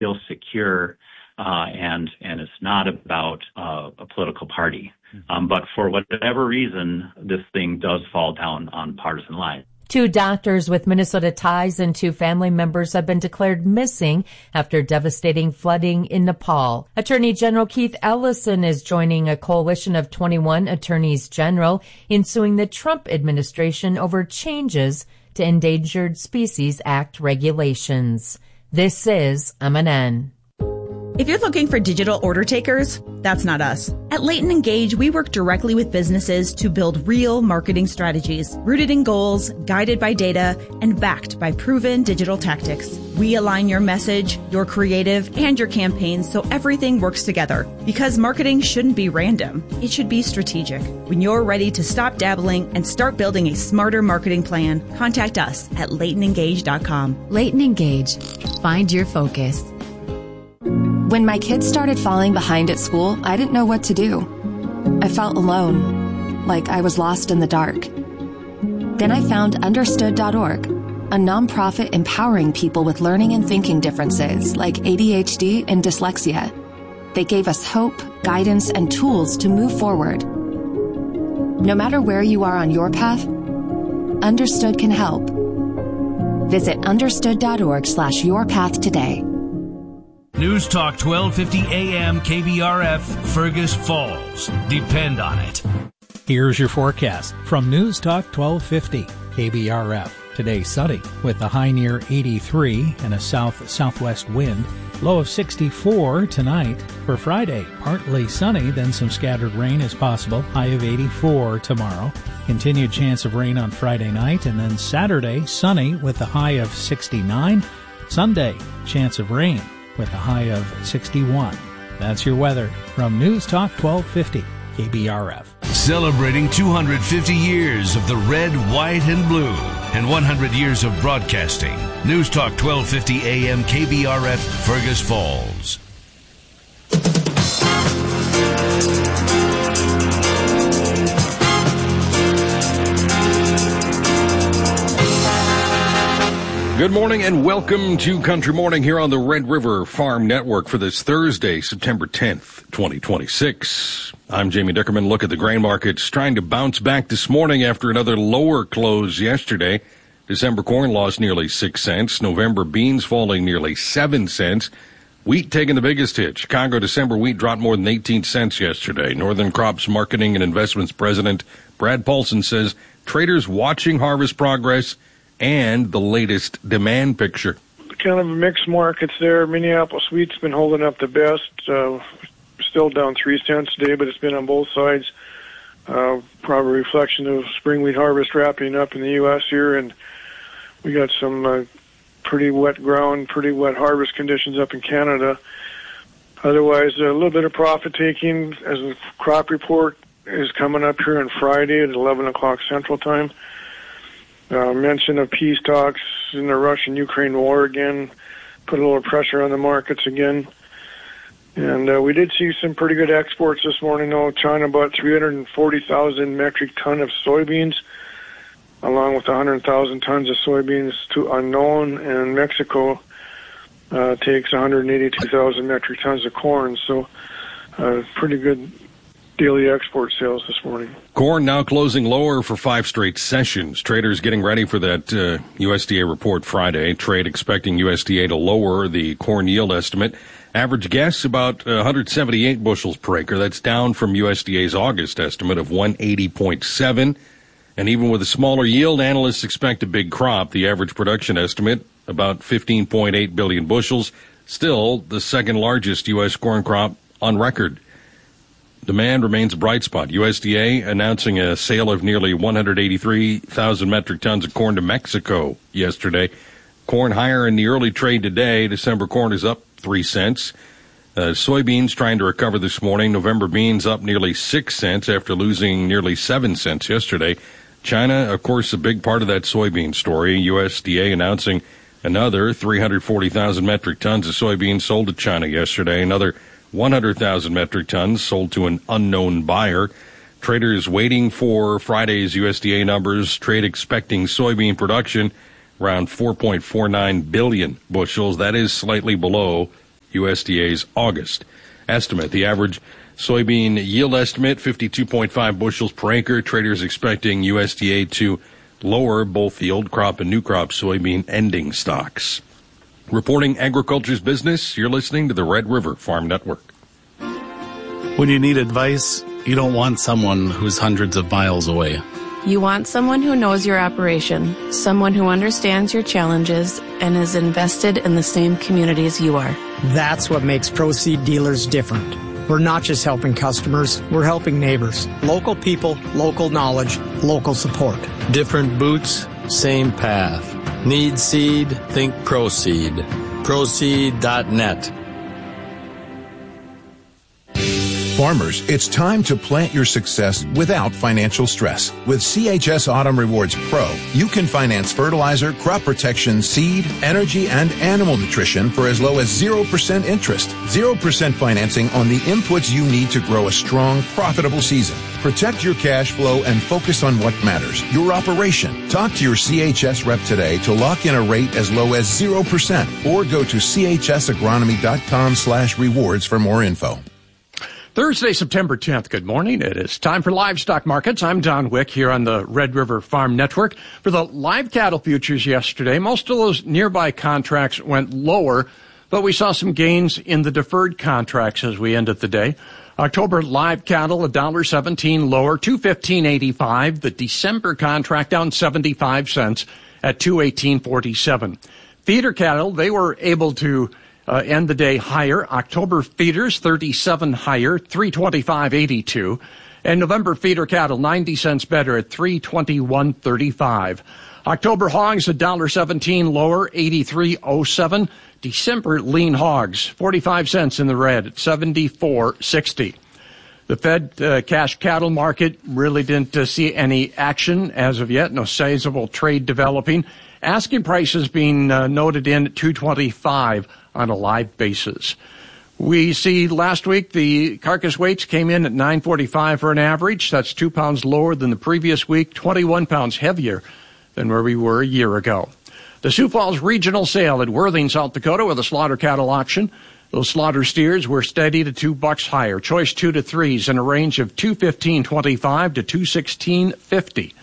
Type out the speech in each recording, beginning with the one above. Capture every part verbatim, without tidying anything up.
feel secure, uh, and and it's not about uh, a political party. Um, but for whatever reason, this thing does fall down on partisan lines. Two doctors with Minnesota ties and two family members have been declared missing after devastating flooding in Nepal. Attorney General Keith Ellison is joining a coalition of twenty-one attorneys general in suing the Trump administration over changes to Endangered Species Act regulations. This is M N N. If you're looking for digital order takers, that's not us. At Leighton Engage, we work directly with businesses to build real marketing strategies, rooted in goals, guided by data, and backed by proven digital tactics. We align your message, your creative, and your campaigns so everything works together. Because marketing shouldn't be random. It should be strategic. When you're ready to stop dabbling and start building a smarter marketing plan, contact us at leighton engage dot com. Leighton Engage. Find your focus. When my kids started falling behind at school, I didn't know what to do. I felt alone, like I was lost in the dark. Then I found understood dot org, a nonprofit empowering people with learning and thinking differences like A D H D and dyslexia. They gave us hope, guidance, and tools to move forward. No matter where you are on your path, Understood can help. Visit understood dot org slash your path today. News Talk twelve fifty A M K B R F, Fergus Falls. Depend on it. Here's your forecast from News Talk twelve fifty K B R F. Today sunny with a high near eighty-three and a south-southwest wind. Low of sixty-four tonight. For Friday, partly sunny, then some scattered rain is possible. High of eighty-four tomorrow. Continued chance of rain on Friday night, and then Saturday, sunny with a high of sixty-nine. Sunday, chance of rain with a high of sixty-one. That's your weather from News Talk twelve fifty K B R F. Celebrating two hundred fifty years of the red, white, and blue and one hundred years of broadcasting. News Talk twelve fifty A M K B R F, Fergus Falls. Good morning and welcome to Country Morning here on the Red River Farm Network for this Thursday, September tenth, twenty twenty-six. I'm Jamie Dickerman. Look at the grain markets trying to bounce back this morning after another lower close yesterday. December corn lost nearly six cents. November beans falling nearly seven cents. Wheat taking the biggest hit. Chicago December wheat dropped more than eighteen cents yesterday. Northern Crops Marketing and Investments President Brad Paulson says traders watching harvest progress and the latest demand picture. Kind of mixed markets there. Minneapolis wheat's been holding up the best. Uh, still down three cents today, but it's been on both sides. Uh, probably a reflection of spring wheat harvest wrapping up in the U S here, and we got some uh, pretty wet ground, pretty wet harvest conditions up in Canada. Otherwise, a little bit of profit taking as the crop report is coming up here on Friday at eleven o'clock Central Time. Uh, mention of peace talks in the Russian-Ukraine war again, put a little pressure on the markets again. And uh, we did see some pretty good exports this morning, though. China bought three hundred forty thousand metric ton of soybeans, along with one hundred thousand tons of soybeans to unknown, and Mexico uh, takes one hundred eighty-two thousand metric tons of corn. So uh, pretty good daily export sales this morning. Corn now closing lower for five straight sessions. Traders getting ready for that uh, U S D A report Friday. Trade expecting U S D A to lower the corn yield estimate. Average guess about one hundred seventy-eight bushels per acre. That's down from U S D A's August estimate of one eighty point seven. And even with a smaller yield, analysts expect a big crop. The average production estimate, about fifteen point eight billion bushels. Still the second largest U S corn crop on record. Demand remains a bright spot. U S D A announcing a sale of nearly one hundred eighty-three thousand metric tons of corn to Mexico yesterday. Corn higher in the early trade today. December corn is up three cents. Uh, soybeans trying to recover this morning. November beans up nearly six cents after losing nearly seven cents yesterday. China, of course, a big part of that soybean story. U S D A announcing another three hundred forty thousand metric tons of soybeans sold to China yesterday. Another one hundred thousand metric tons sold to an unknown buyer. Traders waiting for Friday's U S D A numbers. Trade expecting soybean production around four point four nine billion bushels. That is slightly below U S D A's August estimate. The average soybean yield estimate, fifty-two point five bushels per acre. Traders expecting U S D A to lower both the old crop and new crop soybean ending stocks. Reporting agriculture's business, you're listening to the Red River Farm Network. When you need advice, you don't want someone who's hundreds of miles away. You want someone who knows your operation, someone who understands your challenges and is invested in the same communities you are. That's what makes Proseed Dealers different. We're not just helping customers, we're helping neighbors. Local people, local knowledge, local support. Different boots, same path. Need seed? Think Proseed. Proseed dot net. Farmers, it's time to plant your success without financial stress. With C H S Autumn Rewards Pro, you can finance fertilizer, crop protection, seed, energy, and animal nutrition for as low as zero percent interest. zero percent financing on the inputs you need to grow a strong, profitable season. Protect your cash flow and focus on what matters, your operation. Talk to your C H S rep today to lock in a rate as low as zero percent or go to C H S agronomy dot com slash rewards for more info. Thursday, September tenth. Good morning. It is time for Livestock Markets. I'm Don Wick here on the Red River Farm Network. For the live cattle futures yesterday, most of those nearby contracts went lower, but we saw some gains in the deferred contracts as we ended the day. October live cattle, one dollar seventeen lower, two fifteen eighty-five. The December contract down seventy-five cents at two eighteen forty-seven. Feeder cattle, they were able to Uh, end the day higher. October feeders, thirty-seven higher, three twenty-five eighty-two. And November feeder cattle, ninety cents better at three twenty-one thirty-five. October hogs, one dollar seventeen lower, eighty-three oh seven. December lean hogs, forty-five cents in the red at seventy-four sixty. The Fed uh, cash cattle market really didn't uh, see any action as of yet. No sizable trade developing. Asking prices being uh, noted in at two twenty-five on a live basis. We see last week the carcass weights came in at nine forty-five for an average. That's two pounds lower than the previous week, twenty-one pounds heavier than where we were a year ago. The Sioux Falls Regional Sale at Worthing, South Dakota, with a slaughter cattle auction. Those slaughter steers were steady to two bucks higher. Choice two to threes in a range of two fifteen twenty-five to two sixteen fifty.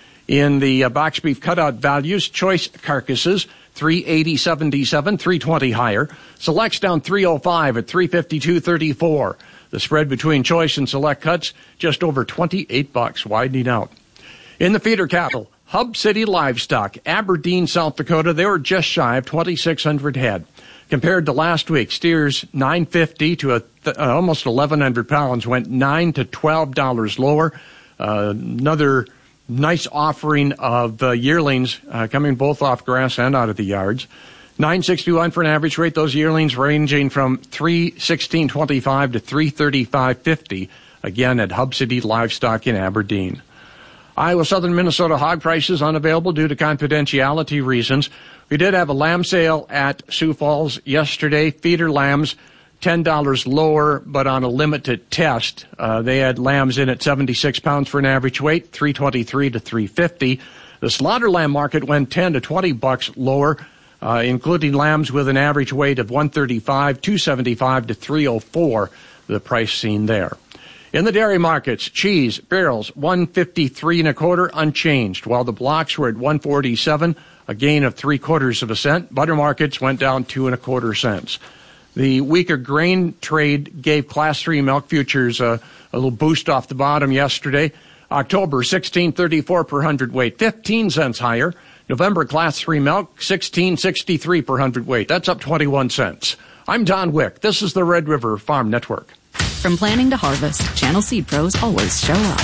In the uh, box beef cutout values, choice carcasses, three eighty seventy-seven, three twenty higher. Selects down three oh five at three fifty-two thirty-four. The spread between choice and select cuts, just over twenty-eight bucks, widening out. In the feeder cattle, Hub City Livestock, Aberdeen, South Dakota, they were just shy of twenty-six hundred head. Compared to last week, steers nine fifty to a th- uh, almost eleven hundred pounds went nine to twelve dollars lower. Uh, another nice offering of uh, yearlings uh, coming both off grass and out of the yards. nine sixty-one for an average rate. Those yearlings ranging from three sixteen twenty-five to three thirty-five fifty. Again at Hub City Livestock in Aberdeen. Iowa Southern Minnesota hog prices unavailable due to confidentiality reasons. We did have a lamb sale at Sioux Falls yesterday. Feeder lambs, ten dollars lower, but on a limited test. Uh, they had lambs in at seventy-six pounds for an average weight, three twenty-three to three fifty. The slaughter lamb market went ten to twenty bucks lower, uh, including lambs with an average weight of one thirty-five, two seventy-five to three oh four, the price seen there. In the dairy markets, cheese, barrels, one fifty-three and a quarter, unchanged, while the blocks were at one forty-seven, a gain of three quarters of a cent. Butter markets went down two and a quarter cents. The weaker grain trade gave Class three milk futures a, a little boost off the bottom yesterday. October, sixteen thirty-four per hundredweight, fifteen cents higher. November Class three milk, sixteen sixty-three per hundredweight. That's up twenty-one cents. I'm Don Wick. This is the Red River Farm Network. From planting to harvest, Channel Seed Pros always show up.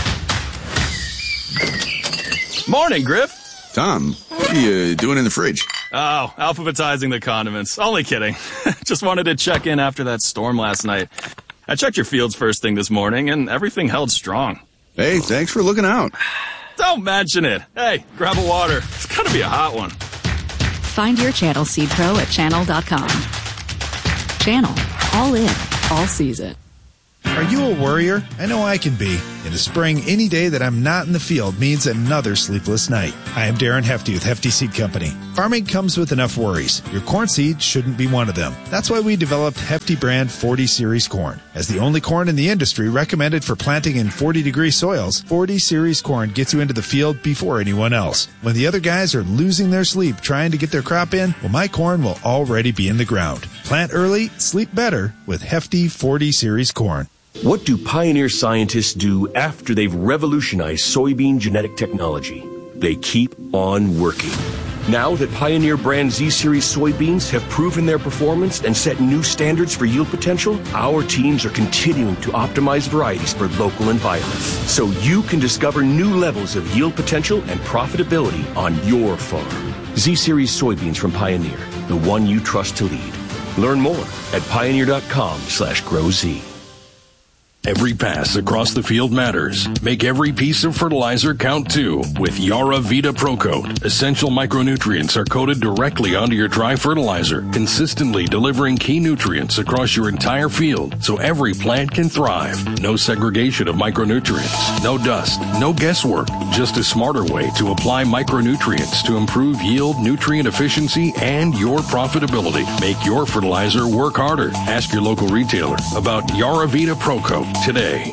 Morning, Griff. Tom, what are you doing in the fridge? Oh, alphabetizing the condiments. Only kidding. Just wanted to check in after that storm last night. I checked your fields first thing this morning, and everything held strong. Hey, thanks for looking out. Don't mention it. Hey, grab a water. It's gotta be a hot one. Find your Channel Seed Pro at channel dot com. Channel. All in. All season. Are you a worrier? I know I can be. In the spring, any day that I'm not in the field means another sleepless night. I am Darren Hefty with Hefty Seed Company. Farming comes with enough worries. Your corn seed shouldn't be one of them. That's why we developed Hefty brand forty series corn. As the only corn in the industry recommended for planting in forty degree soils, forty series corn gets you into the field before anyone else. When the other guys are losing their sleep trying to get their crop in, well, my corn will already be in the ground. Plant early, sleep better with Hefty forty series corn. What do Pioneer scientists do after they've revolutionized soybean genetic technology? They keep on working. Now that Pioneer brand Z-Series soybeans have proven their performance and set new standards for yield potential, our teams are continuing to optimize varieties for local environments, so you can discover new levels of yield potential and profitability on your farm. Z-Series soybeans from Pioneer, the one you trust to lead. Learn more at pioneer.com slash growz. Every pass across the field matters. Make every piece of fertilizer count too with Yara Vita Pro Coat. Essential micronutrients are coated directly onto your dry fertilizer, consistently delivering key nutrients across your entire field so every plant can thrive. No segregation of micronutrients, no dust, no guesswork, just a smarter way to apply micronutrients to improve yield, nutrient efficiency, and your profitability. Make your fertilizer work harder. Ask your local retailer about Yara Vita Pro Coat today.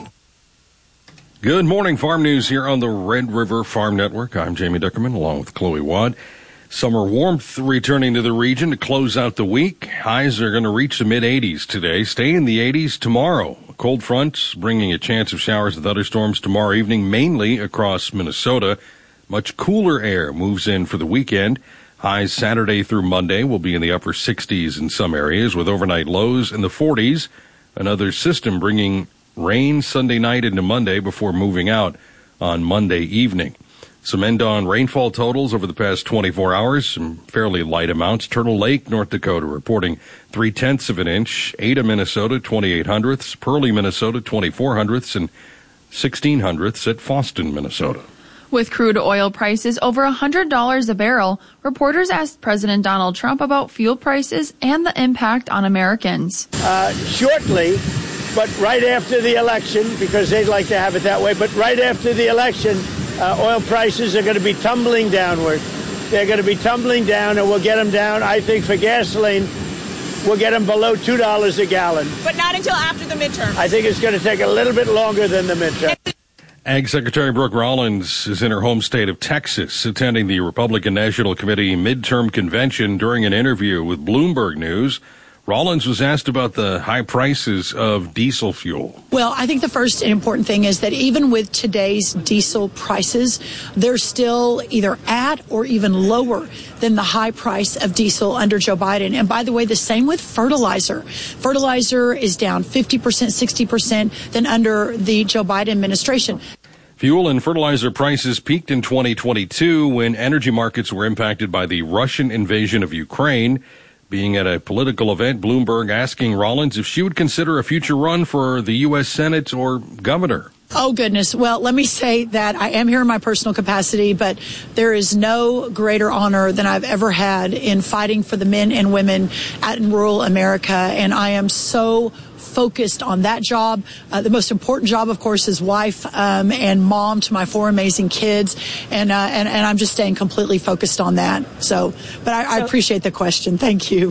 Good morning, Farm News here on the Red River Farm Network. I'm Jamie Duckerman along with Chloe Wadd. Summer warmth returning to the region to close out the week. Highs are going to reach the mid eighties today, stay in the eighties tomorrow. Cold fronts bringing a chance of showers and thunderstorms tomorrow evening, mainly across Minnesota. Much cooler air moves in for the weekend. Highs Saturday through Monday will be in the upper sixties in some areas with overnight lows in the forties. Another system bringing rain Sunday night into Monday before moving out on Monday evening. Some end-on rainfall totals over the past twenty-four hours, some fairly light amounts. Turtle Lake, North Dakota, reporting three-tenths of an inch. Ada, Minnesota, twenty-eight hundredths. Pearlie, Minnesota, twenty-four hundredths. And sixteen hundredths at Fosston, Minnesota. With crude oil prices over one hundred dollars a barrel, reporters asked President Donald Trump about fuel prices and the impact on Americans. Uh, shortly, but right after the election, because they'd like to have it that way, but right after the election, uh, oil prices are going to be tumbling downward. They're going to be tumbling down, and we'll get them down, I think, for gasoline, we'll get them below two dollars a gallon. But not until after the midterm. I think it's going to take a little bit longer than the midterm. Ag Secretary Brooke Rollins is in her home state of Texas, attending the Republican National Committee midterm convention. During an interview with Bloomberg News, Rollins was asked about the high prices of diesel fuel. Well, I think the first important thing is that even with today's diesel prices, they're still either at or even lower than the high price of diesel under Joe Biden. And by the way, the same with fertilizer. Fertilizer is down fifty percent, sixty percent than under the Joe Biden administration. Fuel and fertilizer prices peaked in twenty twenty-two when energy markets were impacted by the Russian invasion of Ukraine. Being at a political event, Bloomberg asking Rollins if she would consider a future run for the U S Senate or governor. Oh, goodness. Well, let me say that I am here in my personal capacity, but there is no greater honor than I've ever had in fighting for the men and women out in rural America. And I am so focused on that job. Uh, the most important job, of course, is wife um, and mom to my four amazing kids. And, uh, and and I'm just staying completely focused on that. So, but I, I appreciate the question. Thank you.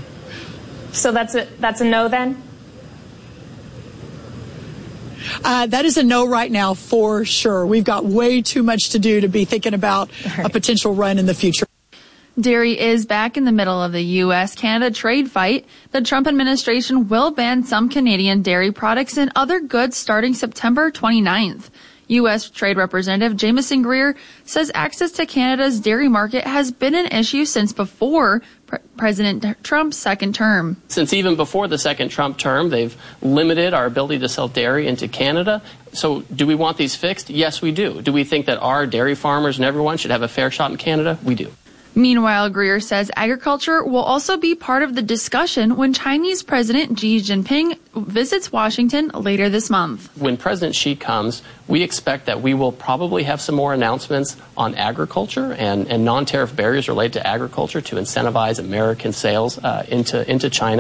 So that's a, that's a no then? Uh, that is a no right now for sure. We've got way too much to do to be thinking about a potential run in the future. Dairy is back in the middle of the U S Canada trade fight. The Trump administration will ban some Canadian dairy products and other goods starting September twenty-ninth. U S Trade Representative Jameson Greer says access to Canada's dairy market has been an issue since before Pre- President Trump's second term. Since even before the second Trump term, they've limited our ability to sell dairy into Canada. So do we want these fixed? Yes, we do. Do we think that our dairy farmers and everyone should have a fair shot in Canada? We do. Meanwhile, Greer says agriculture will also be part of the discussion when Chinese President Xi Jinping visits Washington later this month. When President Xi comes, we expect that we will probably have some more announcements on agriculture and, and non-tariff barriers related to agriculture to incentivize American sales uh, into, into China.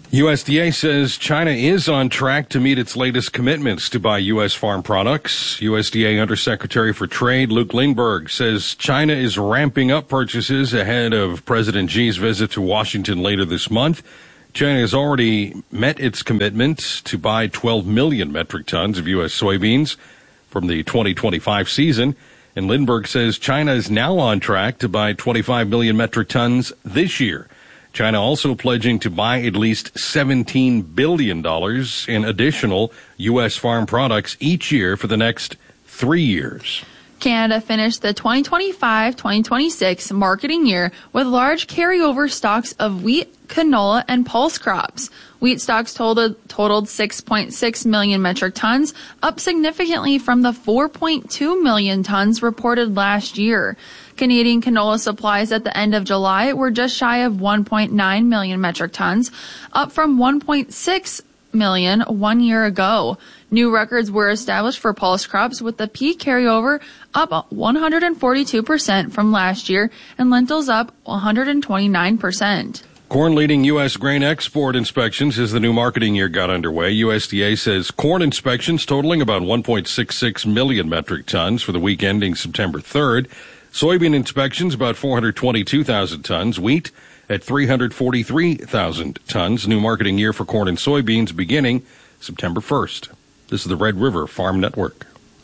U S D A says China is on track to meet its latest commitments to buy U S farm products. U S D A Undersecretary for Trade Luke Lindberg says China is ramping up purchases ahead of President Xi's visit to Washington later this month. China has already met its commitment to buy twelve million metric tons of U S soybeans from the twenty twenty-five season. And Lindberg says China is now on track to buy twenty-five million metric tons this year. China also pledging to buy at least seventeen billion dollars in additional U S farm products each year for the next three years. Canada finished the twenty twenty-five twenty twenty-six marketing year with large carryover stocks of wheat, canola, and pulse crops. Wheat stocks totaled, totaled six point six million metric tons, up significantly from the four point two million tons reported last year. Canadian canola supplies at the end of July were just shy of one point nine million metric tons, up from one point six million one year ago. New records were established for pulse crops, with the pea carryover up one hundred forty-two percent from last year and lentils up one hundred twenty-nine percent. Corn leading U S grain export inspections as the new marketing year got underway. U S D A says corn inspections totaling about one point six six million metric tons for the week ending September third. Soybean inspections about four hundred twenty-two thousand tons. Wheat at three hundred forty-three thousand tons. New marketing year for corn and soybeans beginning September first. This is the Red River Farm Network.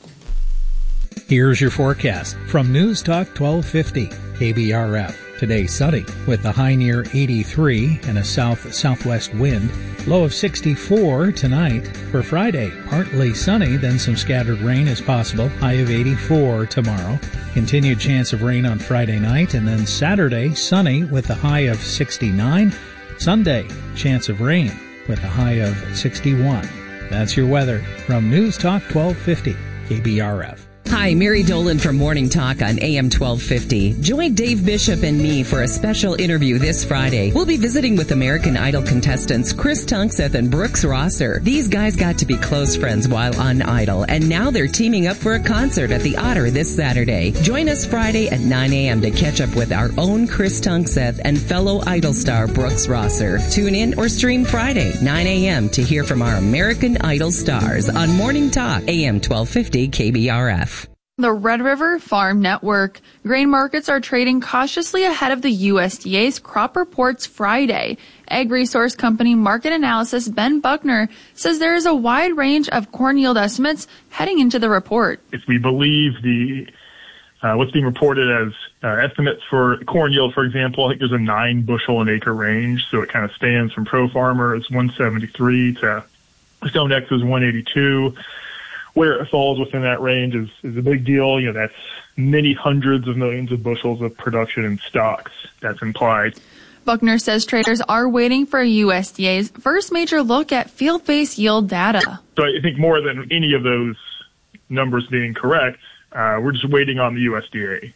Here's your forecast from News Talk twelve fifty K B R F. Today sunny with a high near eighty-three and a south-southwest wind. Low of sixty-four tonight. For Friday, partly sunny, then some scattered rain is possible. High of eighty-four tomorrow. Continued chance of rain on Friday night, and then Saturday, sunny with a high of sixty-nine. Sunday, chance of rain with a high of sixty-one. That's your weather from News Talk twelve fifty K B R F. Hi, Mary Dolan from Morning Talk on A M twelve fifty. Join Dave Bishop and me for a special interview this Friday. We'll be visiting with American Idol contestants Chris Tunkseth and Brooks Rosser. These guys got to be close friends while on Idol, and now they're teaming up for a concert at the Otter this Saturday. Join us Friday at nine a.m. to catch up with our own Chris Tunkseth and fellow Idol star Brooks Rosser. Tune in or stream Friday, nine a.m. to hear from our American Idol stars on Morning Talk, A M twelve fifty K B R F. The Red River Farm Network. Grain markets are trading cautiously ahead of the U S D A's crop reports Friday. Ag resource company Market Analysis Ben Buckner says there is a wide range of corn yield estimates heading into the report. If we believe the uh, what's being reported as uh, estimates for corn yield, for example, I think there's a nine bushel an acre range, so it kind of stands from Pro Farmer as one seventy-three to StoneX is one eighty-two. Where it falls within that range is, is a big deal. You know, that's many hundreds of millions of bushels of production in stocks that's implied. Buckner says traders are waiting for U S D A's first major look at field-based yield data. So I think more than any of those numbers being correct, uh, we're just waiting on the U S D A.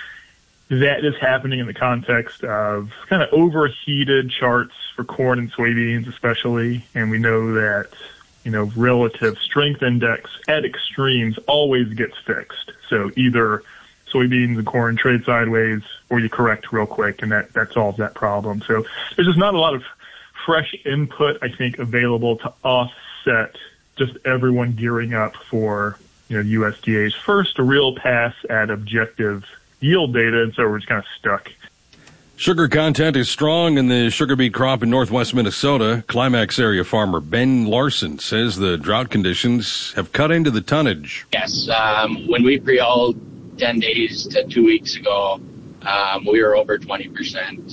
That is happening in the context of kind of overheated charts for corn and soybeans especially, and we know that you know, relative strength index at extremes always gets fixed. So either soybeans and corn trade sideways or you correct real quick, and that, that solves that problem. So there's just not a lot of fresh input, I think, available to offset just everyone gearing up for, you know, U S D A's first real pass at objective yield data, and so we're just kind of stuck. Sugar content is strong in the sugar beet crop in northwest Minnesota. Climax area farmer Ben Larson says the drought conditions have cut into the tonnage. Yes, um, when we pre-hauled ten days to two weeks ago, um, we were over twenty percent.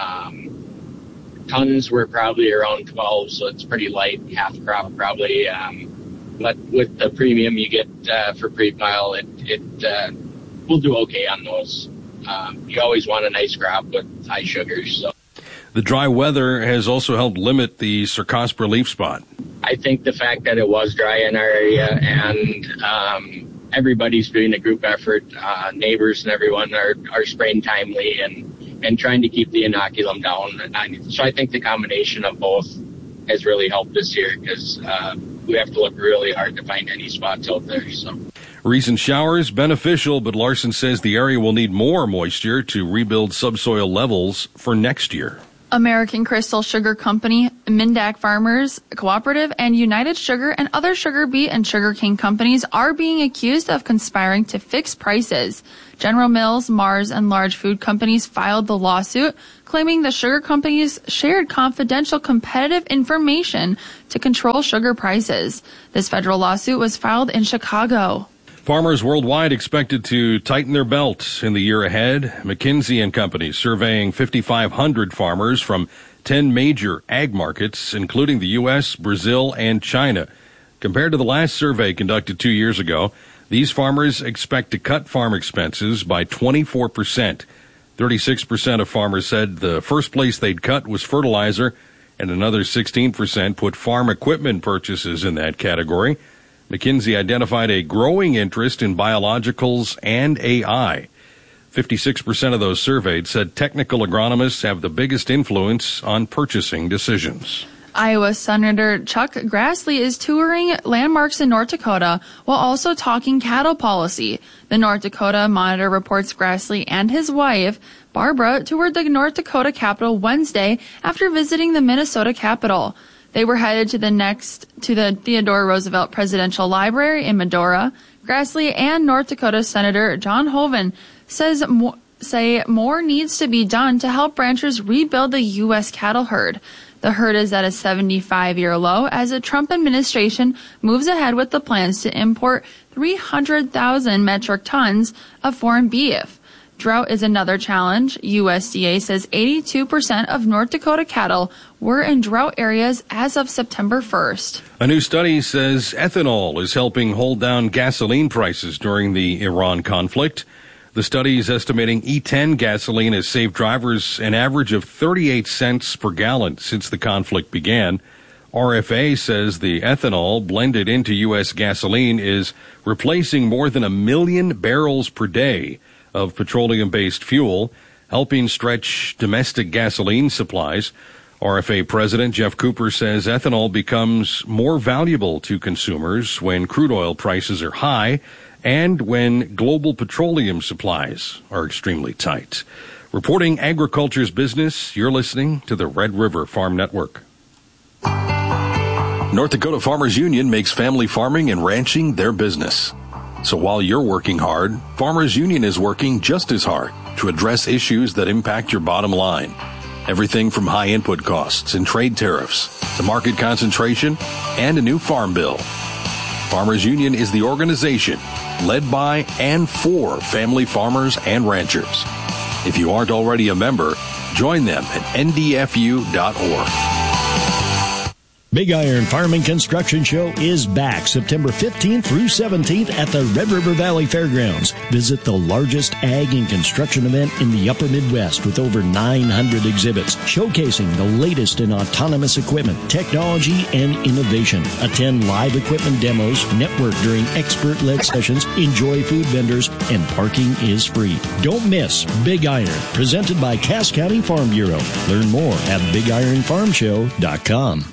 Um, tons were probably around twelve, so it's pretty light, half crop probably. Um, but with the premium you get uh, for pre-pile, it, it uh, we'll do okay on those. Um, you always want a nice crop with high sugars. So. The dry weather has also helped limit the Cercospora leaf spot. I think the fact that it was dry in our area and um, everybody's doing a group effort, uh, neighbors and everyone are, are spraying timely and, and trying to keep the inoculum down. And I, so I think the combination of both has really helped this year because uh, we have to look really hard to find any spots out there. So. Recent showers beneficial, but Larson says the area will need more moisture to rebuild subsoil levels for next year. American Crystal Sugar Company, Mindak Farmers Cooperative, and United Sugar and other sugar beet and sugarcane companies are being accused of conspiring to fix prices. General Mills, Mars, and large food companies filed the lawsuit, claiming the sugar companies shared confidential competitive information to control sugar prices. This federal lawsuit was filed in Chicago. Farmers worldwide expected to tighten their belts in the year ahead. McKinsey and Company surveying fifty-five hundred farmers from ten major ag markets, including the U S, Brazil, and China. Compared to the last survey conducted two years ago, these farmers expect to cut farm expenses by twenty-four percent. thirty-six percent of farmers said the first place they'd cut was fertilizer, and another sixteen percent put farm equipment purchases in that category. McKinsey identified a growing interest in biologicals and A I. fifty-six percent of those surveyed said technical agronomists have the biggest influence on purchasing decisions. Iowa Senator Chuck Grassley is touring landmarks in North Dakota while also talking cattle policy. The North Dakota Monitor reports Grassley and his wife, Barbara, toured the North Dakota Capitol Wednesday after visiting the Minnesota Capitol. They were headed to the next to the Theodore Roosevelt Presidential Library in Medora. Grassley and North Dakota Senator John Hoeven says mo- say more needs to be done to help ranchers rebuild the U S cattle herd. The herd is at a seventy-five-year low as the Trump administration moves ahead with the plans to import three hundred thousand metric tons of foreign beef. Drought is another challenge. U S D A says eighty-two percent of North Dakota cattle were in drought areas as of September first. A new study says ethanol is helping hold down gasoline prices during the Iran conflict. The study is estimating E ten gasoline has saved drivers an average of thirty-eight cents per gallon since the conflict began. R F A says the ethanol blended into U S gasoline is replacing more than a million barrels per day of petroleum-based fuel, helping stretch domestic gasoline supplies. R F A President Jeff Cooper says ethanol becomes more valuable to consumers when crude oil prices are high and when global petroleum supplies are extremely tight. Reporting agriculture's business, you're listening to the Red River Farm Network. North Dakota Farmers Union makes family farming and ranching their business. So while you're working hard, Farmers Union is working just as hard to address issues that impact your bottom line. Everything from high input costs and trade tariffs to market concentration and a new farm bill. Farmers Union is the organization led by and for family farmers and ranchers. If you aren't already a member, join them at N D F U dot org. Big Iron Farm and Construction Show is back September fifteenth through seventeenth at the Red River Valley Fairgrounds. Visit the largest ag and construction event in the upper Midwest with over nine hundred exhibits showcasing the latest in autonomous equipment, technology, and innovation. Attend live equipment demos, network during expert-led sessions, enjoy food vendors, and parking is free. Don't miss Big Iron, presented by Cass County Farm Bureau. Learn more at big iron farm show dot com.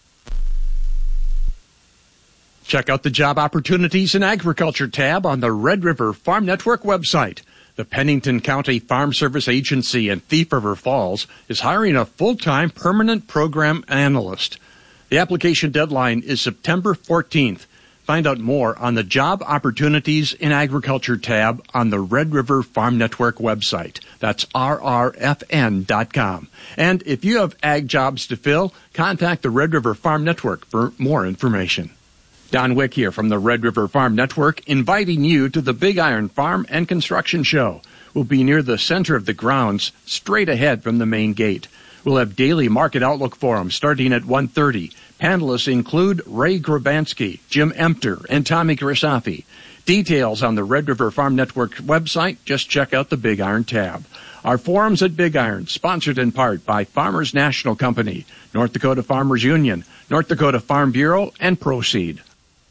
Check out the Job Opportunities in Agriculture tab on the Red River Farm Network website. The Pennington County Farm Service Agency in Thief River Falls is hiring a full-time permanent program analyst. The application deadline is September fourteenth. Find out more on the Job Opportunities in Agriculture tab on the Red River Farm Network website. That's R R F N dot com. And if you have ag jobs to fill, contact the Red River Farm Network for more information. Don Wick here from the Red River Farm Network, inviting you to the Big Iron Farm and Construction Show. We'll be near the center of the grounds, straight ahead from the main gate. We'll have daily market outlook forums starting at one thirty. Panelists include Ray Grabansky, Jim Empter, and Tommy Grisafi. Details on the Red River Farm Network website. Just check out the Big Iron tab. Our forums at Big Iron, sponsored in part by Farmers National Company, North Dakota Farmers Union, North Dakota Farm Bureau, and Proceed.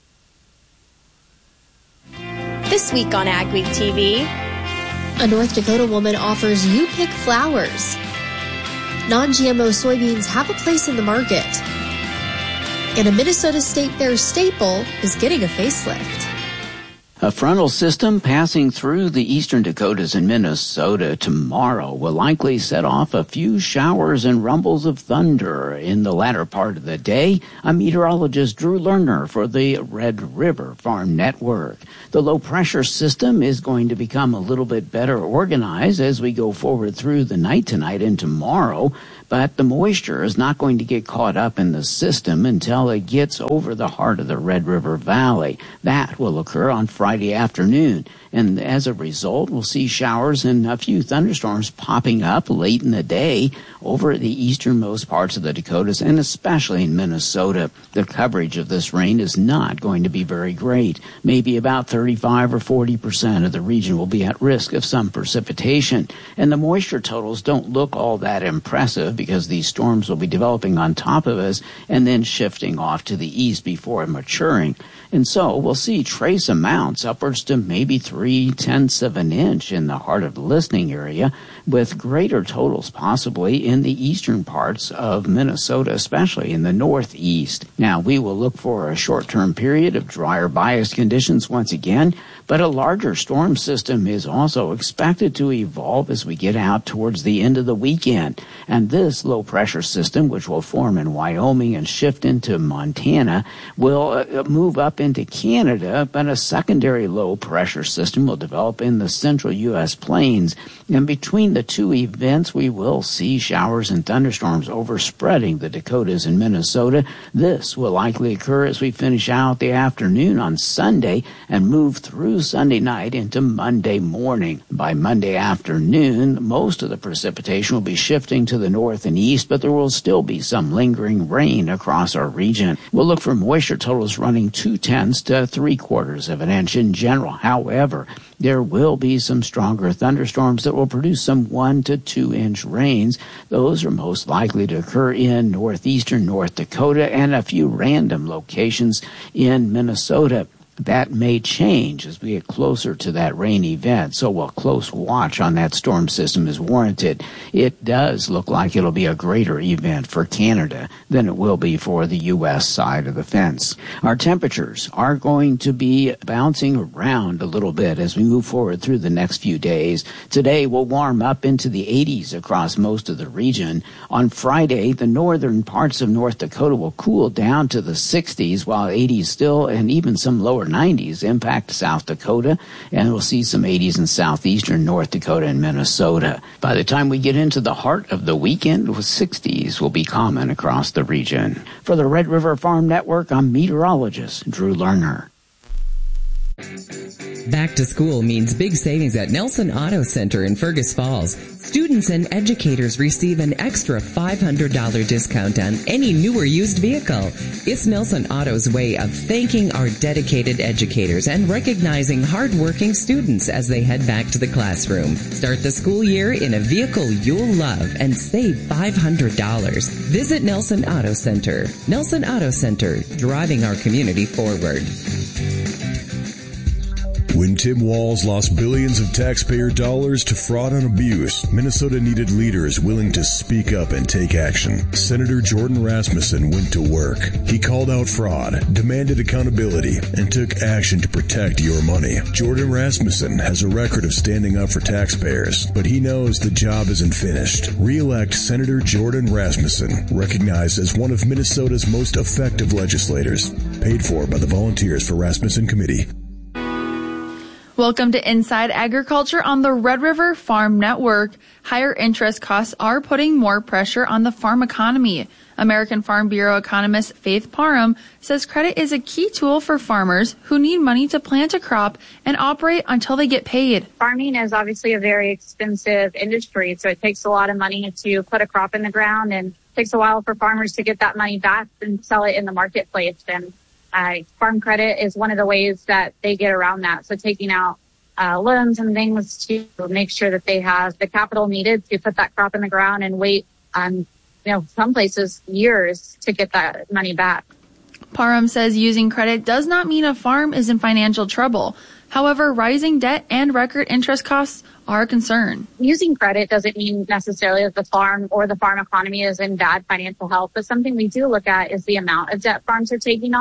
This week on Ag Week T V, a North Dakota woman offers You Pick Flowers. Non-G M O soybeans have a place in the market. And a Minnesota State Fair staple is getting a facelift. A frontal system passing through the eastern Dakotas and Minnesota tomorrow will likely set off a few showers and rumbles of thunder in the latter part of the day. I'm meteorologist Drew Lerner for the Red River Farm Network. The low-pressure system is going to become a little bit better organized as we go forward through the night tonight and tomorrow. But the moisture is not going to get caught up in the system until it gets over the heart of the Red River Valley. That will occur on Friday afternoon. And as a result, we'll see showers and a few thunderstorms popping up late in the day over the easternmost parts of the Dakotas and especially in Minnesota. The coverage of this rain is not going to be very great. Maybe about thirty-five or forty percent of the region will be at risk of some precipitation. And the moisture totals don't look all that impressive because these storms will be developing on top of us and then shifting off to the east before maturing. And so we'll see trace amounts upwards to maybe three-tenths of an inch in the heart of the listening area, with greater totals possibly in the eastern parts of Minnesota, especially in the northeast. Now, we will look for a short-term period of drier bias conditions once again, but a larger storm system is also expected to evolve as we get out towards the end of the weekend. And this low-pressure system, which will form in Wyoming and shift into Montana, will uh, move up into Canada, but a secondary low-pressure system will develop in the central U S plains. And between the two events, we will see showers and thunderstorms overspreading the Dakotas and Minnesota. This will likely occur as we finish out the afternoon on Sunday and move through Sunday night into Monday morning. By Monday afternoon, most of the precipitation will be shifting to the north and east, but there will still be some lingering rain across our region. We'll look for moisture totals running two-tenths to three-quarters of an inch in general. However, there will be some stronger thunderstorms that will produce some one to two inch rains. Those are most likely to occur in northeastern North Dakota and a few random locations in Minnesota. That may change as we get closer to that rain event, so a close watch on that storm system is warranted. It does look like it'll be a greater event for Canada than it will be for the U S side of the fence. Our temperatures are going to be bouncing around a little bit as we move forward through the next few days. Today will warm up into the eighties across most of the region. On Friday, the northern parts of North Dakota will cool down to the sixties, while eighties still and even some lower nineties impact South Dakota, and we'll see some eighties in southeastern North Dakota and Minnesota. By the time we get into the heart of the weekend, sixties will be common across the region. For the Red River Farm Network, I'm meteorologist Drew Lerner. Back to school means big savings at Nelson Auto Center in Fergus Falls. Students and educators receive an extra five hundred dollars discount on any new or used vehicle. It's Nelson Auto's way of thanking our dedicated educators and recognizing hardworking students as they head back to the classroom. Start the school year in a vehicle you'll love and save five hundred dollars. Visit Nelson Auto Center. Nelson Auto Center, driving our community forward. When Tim Walz lost billions of taxpayer dollars to fraud and abuse, Minnesota needed leaders willing to speak up and take action. Senator Jordan Rasmussen went to work. He called out fraud, demanded accountability, and took action to protect your money. Jordan Rasmussen has a record of standing up for taxpayers, but he knows the job isn't finished. Re-elect Senator Jordan Rasmussen, recognized as one of Minnesota's most effective legislators. Paid for by the Volunteers for Rasmussen Committee. Welcome to Inside Agriculture on the Red River Farm Network. Higher interest costs are putting more pressure on the farm economy. American Farm Bureau economist Faith Parham says credit is a key tool for farmers who need money to plant a crop and operate until they get paid. Farming is obviously a very expensive industry, so it takes a lot of money to put a crop in the ground, and it takes a while for farmers to get that money back and sell it in the marketplace. And Uh, farm credit is one of the ways that they get around that. So taking out uh, loans and things to make sure that they have the capital needed to put that crop in the ground and wait, um, you know, some places years to get that money back. Parham says using credit does not mean a farm is in financial trouble. However, rising debt and record interest costs are a concern. Using credit doesn't mean necessarily that the farm or the farm economy is in bad financial health, but something we do look at is the amount of debt farms are taking on.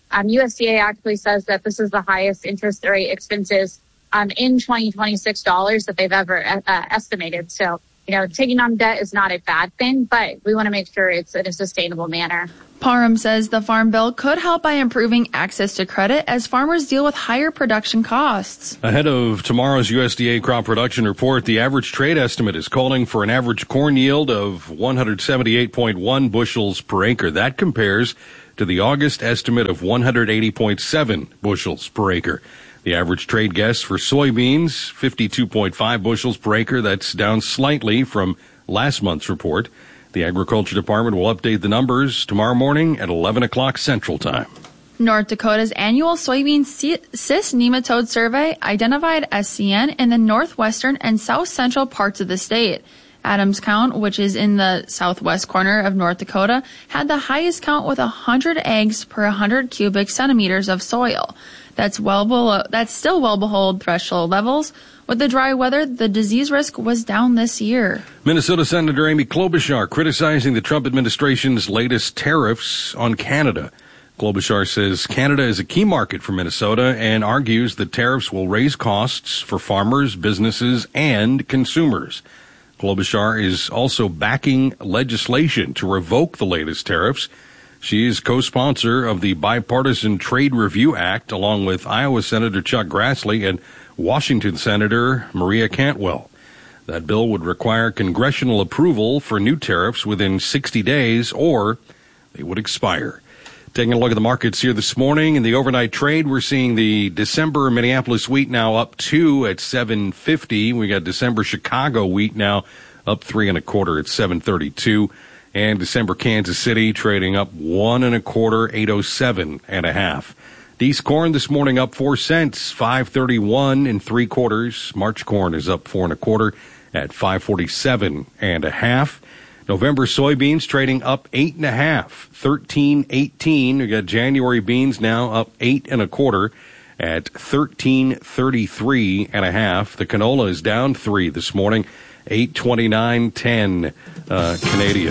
Um, U S D A actually says that this is the highest interest rate expenses um, in twenty twenty-six dollars that they've ever uh, estimated. So, you know, taking on debt is not a bad thing, but we want to make sure it's in a sustainable manner. Parham says the Farm Bill could help by improving access to credit as farmers deal with higher production costs. Ahead of tomorrow's U S D A crop production report, the average trade estimate is calling for an average corn yield of one hundred seventy-eight point one bushels per acre. That compares to the August estimate of one hundred eighty point seven bushels per acre. The average trade guess for soybeans, fifty-two point five bushels per acre. That's down slightly from last month's report. The Agriculture Department will update the numbers tomorrow morning at eleven o'clock Central Time. North Dakota's annual soybean cyst nematode survey identified S C N in the northwestern and south central parts of the state. Adams Count, which is in the southwest corner of North Dakota, had the highest count with one hundred eggs per one hundred cubic centimeters of soil. That's well below, that's still well below threshold levels. With the dry weather, the disease risk was down this year. Minnesota Senator Amy Klobuchar criticizing the Trump administration's latest tariffs on Canada. Klobuchar says Canada is a key market for Minnesota and argues that tariffs will raise costs for farmers, businesses, and consumers. Klobuchar is also backing legislation to revoke the latest tariffs. She is co-sponsor of the Bipartisan Trade Review Act, along with Iowa Senator Chuck Grassley and Washington Senator Maria Cantwell. That bill would require congressional approval for new tariffs within sixty days, or they would expire. Taking a look at the markets here this morning. In the overnight trade, we're seeing the December Minneapolis wheat now up two at seven fifty. We got December Chicago wheat now up three and a quarter at seven thirty-two. And December Kansas City trading up one and a quarter, eight oh seven and a half. Deese corn this morning up four cents, five thirty-one and three quarters. March corn is up four and a quarter at five forty-seven and a half. November soybeans trading up eight and a half, thirteen eighteen. We got January beans now up eight and a quarter at thirteen thirty-three and a half. The canola is down three this morning, eight twenty-nine ten uh, Canadian.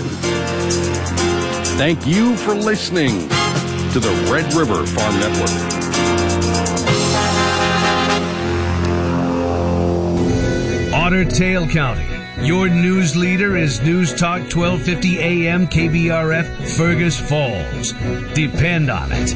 Thank you for listening to the Red River Farm Network. Otter Tail County. Your news leader is News Talk twelve fifty A M K B R F Fergus Falls. Depend on it.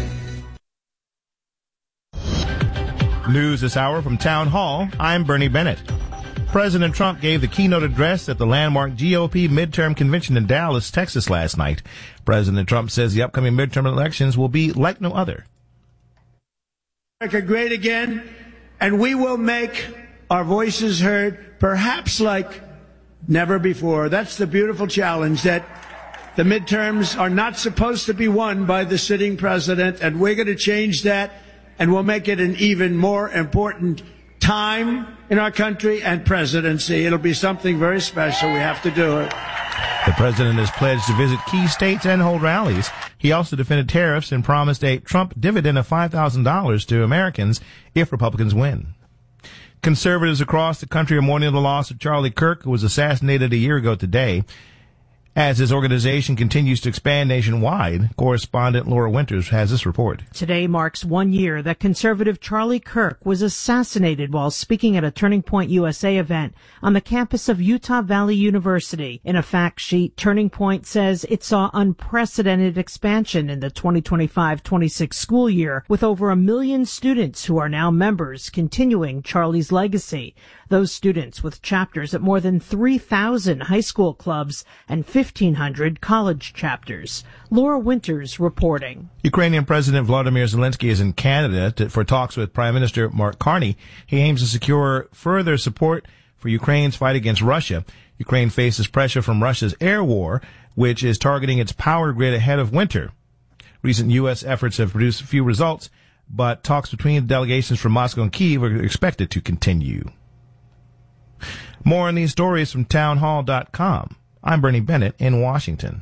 News this hour from Town Hall. I'm Bernie Bennett. President Trump gave the keynote address at the landmark G O P midterm convention in Dallas, Texas last night. President Trump says the upcoming midterm elections will be like no other. America great again, and we will make our voices heard, perhaps like never before. That's the beautiful challenge, that the midterms are not supposed to be won by the sitting president, and we're going to change that, and we'll make it an even more important time in our country and presidency. It'll be something very special. We have to do it. The president has pledged to visit key states and hold rallies. He also defended tariffs and promised a Trump dividend of five thousand dollars to Americans if Republicans win. Conservatives across the country are mourning the loss of Charlie Kirk, who was assassinated a year ago today. As his organization continues to expand nationwide, correspondent Laura Winters has this report. Today marks one year that conservative Charlie Kirk was assassinated while speaking at a Turning Point U S A event on the campus of Utah Valley University. In a fact sheet, Turning Point says it saw unprecedented expansion in the twenty twenty-five twenty-six school year, with over a million students who are now members continuing Charlie's legacy. Those students with chapters at more than three thousand high school clubs and fifteen hundred college chapters. Laura Winters reporting. Ukrainian President Vladimir Zelensky is in Canada to, for talks with Prime Minister Mark Carney. He aims to secure further support for Ukraine's fight against Russia. Ukraine faces pressure from Russia's air war, which is targeting its power grid ahead of winter. Recent U S efforts have produced few results, but talks between delegations from Moscow and Kyiv are expected to continue. More on these stories from town hall dot com. I'm Bernie Bennett in Washington.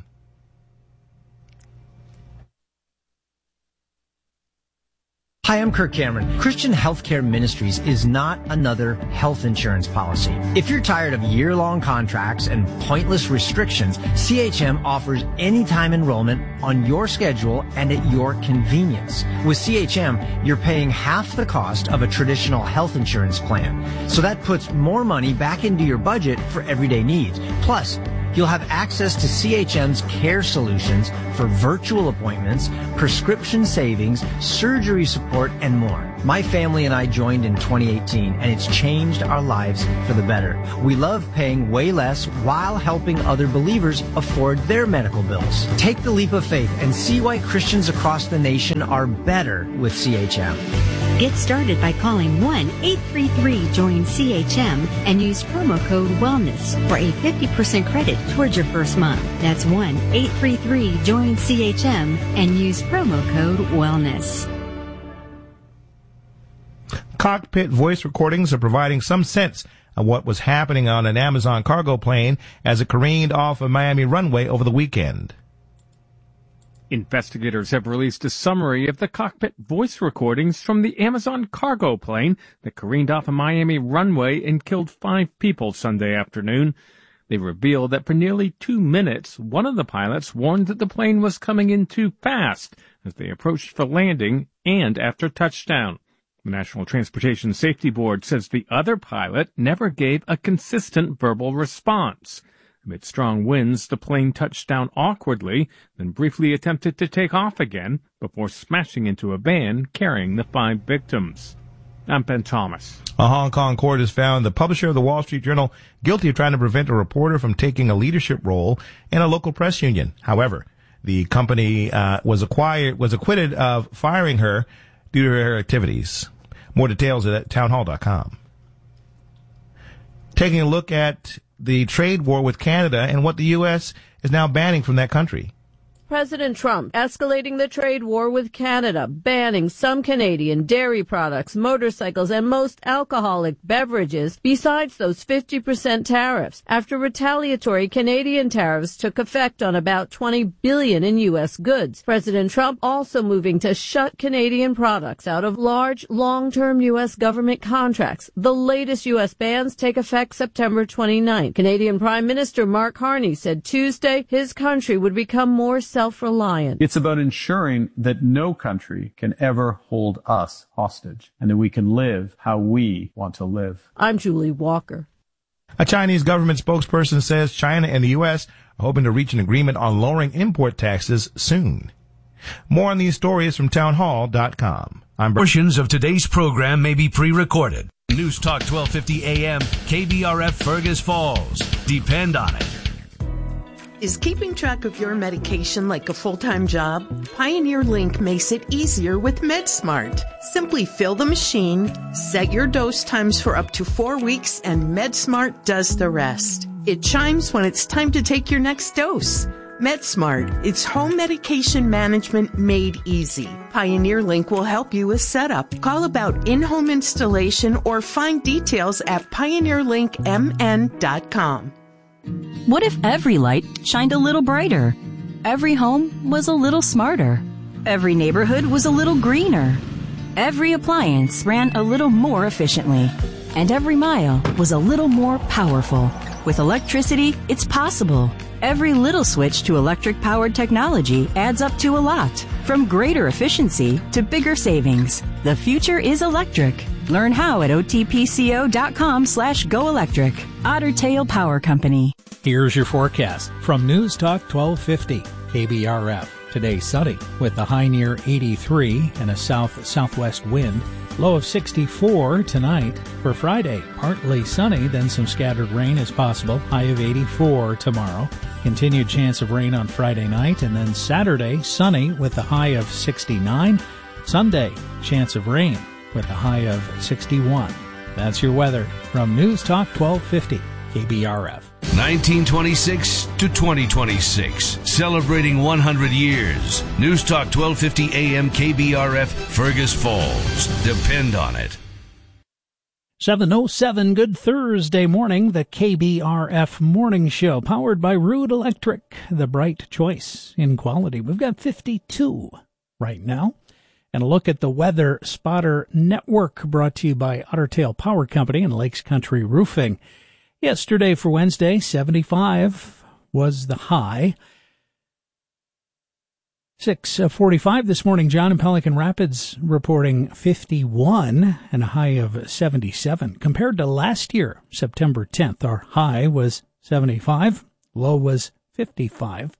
Hi, I'm Kirk Cameron. Christian Healthcare Ministries is not another health insurance policy. If you're tired of year-long contracts and pointless restrictions, C H M offers anytime enrollment on your schedule and at your convenience. With C H M, you're paying half the cost of a traditional health insurance plan. So that puts more money back into your budget for everyday needs. Plus, you'll have access to C H M's care solutions for virtual appointments, prescription savings, surgery support, and more. My family and I joined in twenty eighteen, and it's changed our lives for the better. We love paying way less while helping other believers afford their medical bills. Take the leap of faith and see why Christians across the nation are better with C H M. Get started by calling one eight three three join C H M and use promo code WELLNESS for a fifty percent credit towards your first month. That's one eight three three join C H M and use promo code WELLNESS. Cockpit voice recordings are providing some sense of what was happening on an Amazon cargo plane as it careened off a Miami runway over the weekend. Investigators have released a summary of the cockpit voice recordings from the Amazon cargo plane that careened off a Miami runway and killed five people Sunday afternoon. They revealed that for nearly two minutes, one of the pilots warned that the plane was coming in too fast as they approached for landing and after touchdown. The National Transportation Safety Board says the other pilot never gave a consistent verbal response. Amid strong winds, the plane touched down awkwardly, then briefly attempted to take off again before smashing into a van carrying the five victims. I'm Ben Thomas. A Hong Kong court has found the publisher of the Wall Street Journal guilty of trying to prevent a reporter from taking a leadership role in a local press union. However, the company uh, was acquired was acquitted of firing her due to her activities. More details at townhall dot com. Taking a look at the trade war with Canada and what the U S is now banning from that country. President Trump escalating the trade war with Canada, banning some Canadian dairy products, motorcycles, and most alcoholic beverages, besides those fifty percent tariffs, after retaliatory Canadian tariffs took effect on about twenty billion dollars in U S goods. President Trump also moving to shut Canadian products out of large, long-term U S government contracts. The latest U S bans take effect September twenty-ninth. Canadian Prime Minister Mark Carney said Tuesday his country would become more self-reliant. It's about ensuring that no country can ever hold us hostage and that we can live how we want to live. I'm Julie Walker. A Chinese government spokesperson says China and the U S are hoping to reach an agreement on lowering import taxes soon. More on these stories from townhall dot com. I'm Portions of today's program may be pre-recorded. News Talk twelve fifty A M, K B R F Fergus Falls. Depend on it. Is keeping track of your medication like a full-time job? Pioneer Link makes it easier with MedSmart. Simply fill the machine, set your dose times for up to four weeks, and MedSmart does the rest. It chimes when it's time to take your next dose. MedSmart, it's home medication management made easy. Pioneer Link will help you with setup. Call about in-home installation or find details at pioneer link m n dot com. What if every light shined a little brighter? Every home was a little smarter. Every neighborhood was a little greener. Every appliance ran a little more efficiently. And every mile was a little more powerful. With electricity, it's possible. Every little switch to electric-powered technology adds up to a lot. From greater efficiency to bigger savings. The future is electric. Learn how at otpco.com slash go electric. Otter Tail Power Company. Here's your forecast from News Talk twelve fifty K B R F. Today sunny with a high near eighty-three and a south-southwest wind. Low of sixty-four tonight. For Friday, partly sunny, then some scattered rain is possible. High of eighty-four tomorrow. Continued chance of rain on Friday night, and then Saturday, sunny with a high of sixty-nine. Sunday, chance of rain with a high of sixty-one. That's your weather from News Talk twelve fifty K B R F. nineteen twenty-six to twenty twenty-six, celebrating one hundred years. News Talk twelve fifty A M K B R F, Fergus Falls. Depend on it. seven oh seven, good Thursday morning, the K B R F Morning Show, powered by Rude Electric, the bright choice in quality. We've got fifty-two right now. And a look at the Weather Spotter Network, brought to you by Otter Tail Power Company and Lakes Country Roofing. Yesterday for Wednesday, seventy-five was the high. six forty-five this morning, John in Pelican Rapids reporting fifty-one and a high of seventy-seven. Compared to last year, September tenth, our high was seventy-five, low was fifty-five.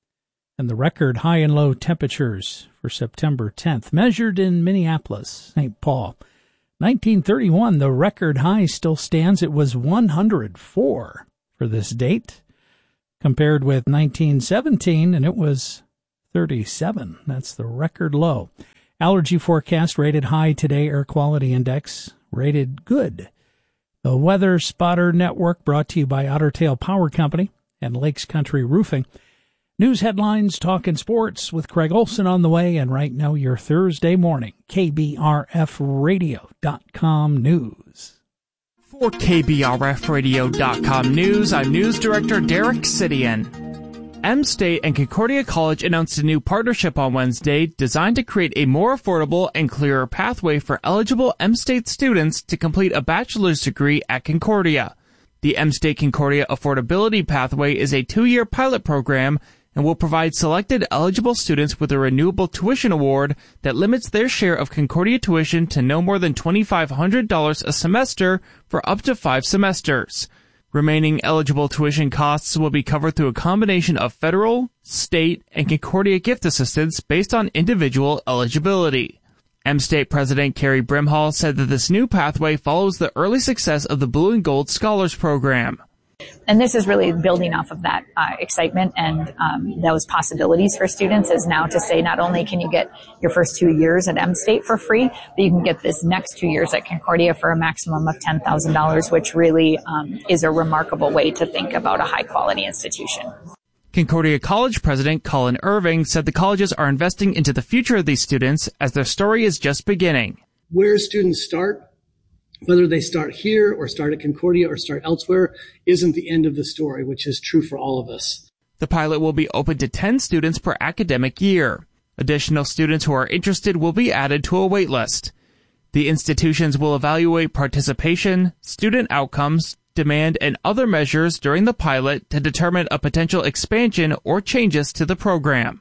And the record high and low temperatures for September tenth, measured in Minneapolis, Saint Paul. nineteen thirty-one, the record high still stands. It was one hundred four for this date, compared with nineteen seventeen, and it was thirty-seven. That's the record low. Allergy forecast rated high today. Air quality index rated good. The Weather Spotter Network, brought to you by Otter Tail Power Company and Lakes Country Roofing. News headlines, talking sports with Craig Olson on the way, and right now your Thursday morning K B R F radio dot com news. For K B R F radio dot com news, I'm News Director Derek Sidian. M-State and Concordia College announced a new partnership on Wednesday designed to create a more affordable and clearer pathway for eligible M-State students to complete a bachelor's degree at Concordia. The M-State Concordia Affordability Pathway is a two-year pilot program and will provide selected eligible students with a renewable tuition award that limits their share of Concordia tuition to no more than two thousand five hundred dollars a semester for up to five semesters. Remaining eligible tuition costs will be covered through a combination of federal, state, and Concordia gift assistance based on individual eligibility. M-State President Carrie Brimhall said that this new pathway follows the early success of the Blue and Gold Scholars Program. And this is really building off of that uh, excitement and um, those possibilities for students, is now to say not only can you get your first two years at M-State for free, but you can get this next two years at Concordia for a maximum of ten thousand dollars, which really um, is a remarkable way to think about a high-quality institution. Concordia College President Colin Irving said the colleges are investing into the future of these students as their story is just beginning. Where students start, whether they start here or start at Concordia or start elsewhere, isn't the end of the story, which is true for all of us. The pilot will be open to ten students per academic year. Additional students who are interested will be added to a wait list. The institutions will evaluate participation, student outcomes, demand, and other measures during the pilot to determine a potential expansion or changes to the program.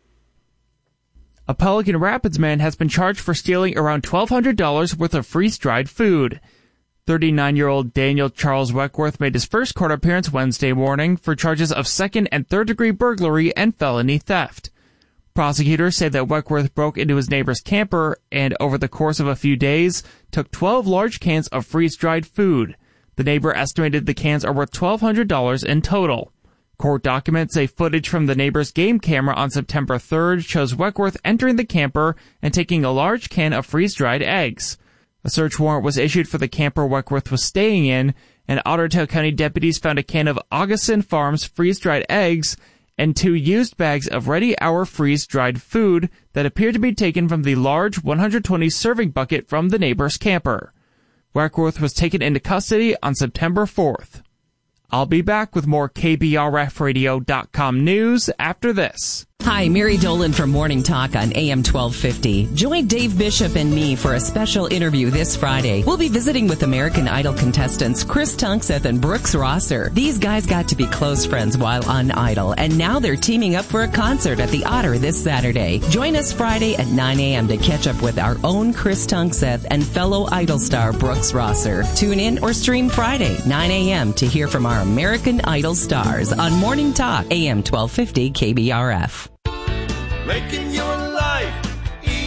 A Pelican Rapids man has been charged for stealing around twelve hundred dollars worth of freeze-dried food. thirty-nine-year-old Daniel Charles Weckworth made his first court appearance Wednesday morning for charges of second and third-degree burglary and felony theft. Prosecutors say that Weckworth broke into his neighbor's camper and, over the course of a few days, took twelve large cans of freeze-dried food. The neighbor estimated the cans are worth twelve hundred dollars in total. Court documents say footage from the neighbor's game camera on September third shows Weckworth entering the camper and taking a large can of freeze-dried eggs. A search warrant was issued for the camper Weckworth was staying in, and Otter Tail County deputies found a can of Augustin Farms freeze-dried eggs and two used bags of ready-hour freeze-dried food that appeared to be taken from the large one hundred twenty serving bucket from the neighbor's camper. Weckworth was taken into custody on September fourth. I'll be back with more K B R F radio dot com news after this. Hi, Mary Dolan from Morning Talk on A M twelve fifty. Join Dave Bishop and me for a special interview this Friday. We'll be visiting with American Idol contestants Chris Tunkseth and Brooks Rosser. These guys got to be close friends while on Idol, and now they're teaming up for a concert at the Otter this Saturday. Join us Friday at nine a.m. to catch up with our own Chris Tunkseth and fellow Idol star Brooks Rosser. Tune in or stream Friday, nine a.m. to hear from our American Idol stars on Morning Talk, A M twelve fifty K B R F. Making your life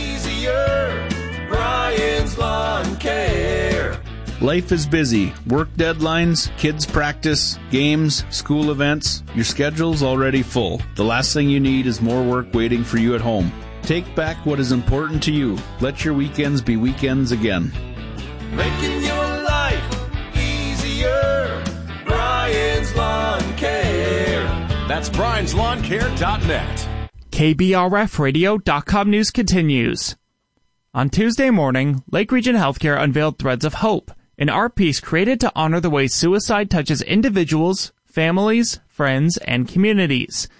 easier, Brian's Lawn Care. Life is busy. Work deadlines, kids practice, games, school events. Your schedule's already full. The last thing you need is more work waiting for you at home. Take back what is important to you. Let your weekends be weekends again. Making your life easier, Brian's Lawn Care. That's Brian's Lawn Care dot net. K B R F radio dot com news continues. On Tuesday morning, Lake Region Healthcare unveiled Threads of Hope, an art piece created to honor the way suicide touches individuals, families, friends, and communities.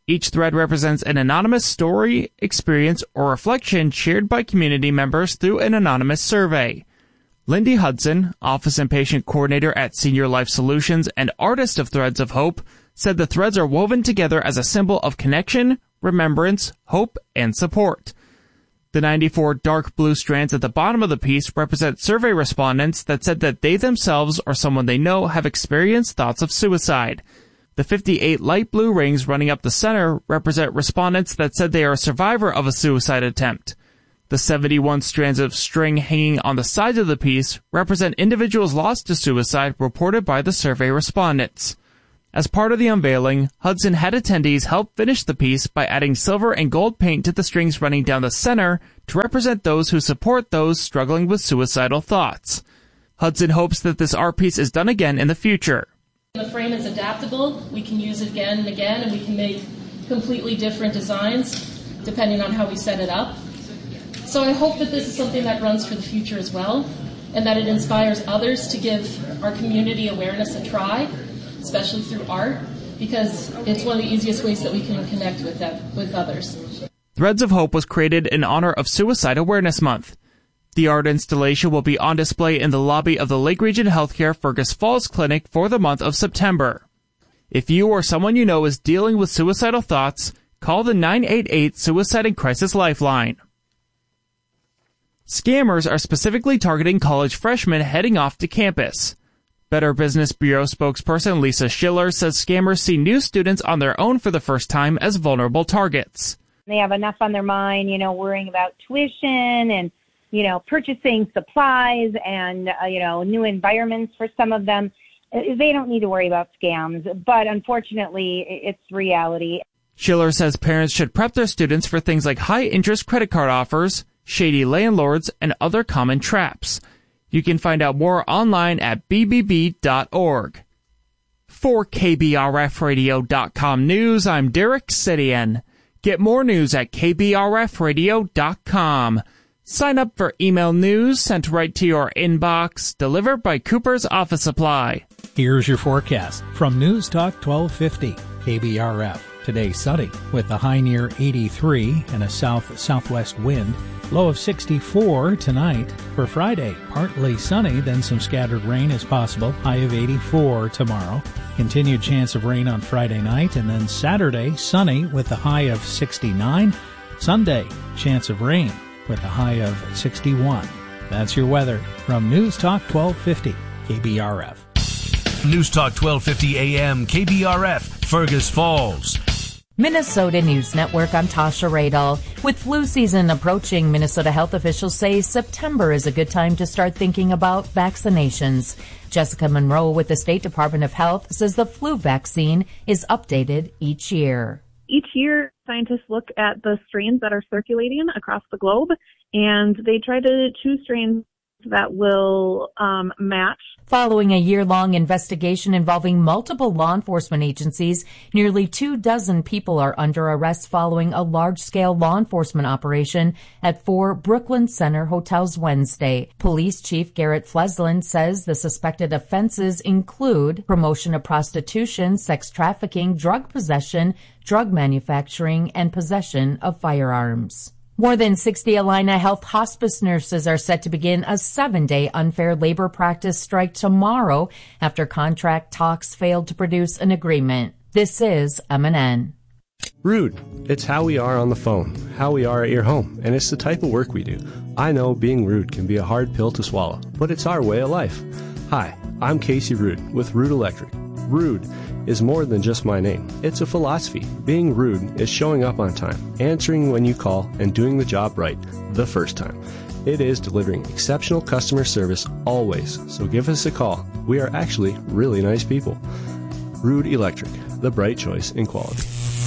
Each thread represents an anonymous story, experience, or reflection shared by community members through an anonymous survey. Lindy Hudson, Office and Patient Coordinator at Senior Life Solutions and artist of Threads of Hope, said the threads are woven together as a symbol of connection, remembrance, hope, and support. The ninety-four dark blue strands at the bottom of the piece represent survey respondents that said that they themselves or someone they know have experienced thoughts of suicide. The fifty-eight light blue rings running up the center represent respondents that said they are a survivor of a suicide attempt. The seventy-one strands of string hanging on the sides of the piece represent individuals lost to suicide reported by the survey respondents. As part of the unveiling, Hudson had attendees help finish the piece by adding silver and gold paint to the strings running down the center to represent those who support those struggling with suicidal thoughts. Hudson hopes that this art piece is done again in the future. The frame is adaptable. We can use it again and again, and we can make completely different designs depending on how we set it up. So I hope that this is something that runs for the future as well, and that it inspires others to give our community awareness a try, especially through art, because it's one of the easiest ways that we can connect with them, with others. Threads of Hope was created in honor of Suicide Awareness Month. The art installation will be on display in the lobby of the Lake Region Healthcare Fergus Falls Clinic for the month of September. If you or someone you know is dealing with suicidal thoughts, call the nine eight eight Suicide and Crisis Lifeline. Scammers are specifically targeting college freshmen heading off to campus. Better Business Bureau spokesperson Lisa Schiller says scammers see new students on their own for the first time as vulnerable targets. They have enough on their mind, you know, worrying about tuition and, you know, purchasing supplies and, uh, you know, new environments for some of them. They don't need to worry about scams, but unfortunately, it's reality. Schiller says parents should prep their students for things like high-interest credit card offers, shady landlords, and other common traps. You can find out more online at b b b dot org. For K B R F radio dot com News, I'm Derek Sidian. Get more news at k b r f radio dot com. Sign up for email news sent right to your inbox, delivered by Cooper's Office Supply. Here's your forecast from News Talk twelve fifty K B R F. Today sunny with a high near eighty-three and a south-southwest wind. Low of sixty-four tonight. For Friday, partly sunny, then some scattered rain is possible. High of eighty-four tomorrow. Continued chance of rain on Friday night, and then Saturday, sunny with a high of sixty-nine. Sunday, chance of rain with a high of sixty-one. That's your weather from News Talk twelve fifty K B R F. News Talk twelve fifty A M K B R F, Fergus Falls. Minnesota News Network, I'm Tasha Radel. With flu season approaching, Minnesota health officials say September is a good time to start thinking about vaccinations. Jessica Monroe with the State Department of Health says the flu vaccine is updated each year. Each year, scientists look at the strains that are circulating across the globe, and they try to choose strains that will um, match. Following a year-long investigation involving multiple law enforcement agencies, nearly two dozen people are under arrest following a large-scale law enforcement operation at four Brooklyn Center hotels Wednesday. Police Chief Garrett Fleslin says the suspected offenses include promotion of prostitution, sex trafficking, drug possession, drug manufacturing, and possession of firearms. More than sixty Allina Health hospice nurses are set to begin a seven-day unfair labor practice strike tomorrow after contract talks failed to produce an agreement. This is M N N. Rude. It's how we are on the phone, how we are at your home, and it's the type of work we do. I know being rude can be a hard pill to swallow, but it's our way of life. Hi, I'm Casey Rude with Rude Electric. Rude is more than just my name. It's a philosophy. Being rude is showing up on time, answering when you call, and doing the job right the first time. It is delivering exceptional customer service always, so give us a call. We are actually really nice people. Rude Electric, the bright choice in quality.